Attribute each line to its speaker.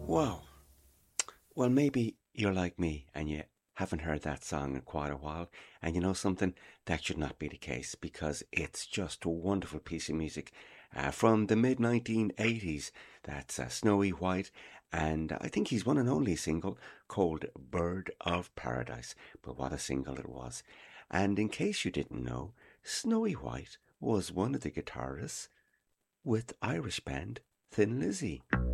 Speaker 1: Wow. Well, maybe you're like me and you haven't heard that song in quite a while. And you know something? That should not be the case because it's just a wonderful piece of music from the mid 1980s. That's Snowy White. And I think he's one and only single called Bird of Paradise. But what a single it was. And in case you didn't know, Snowy White was one of the guitarists with Irish band Thin Lizzy.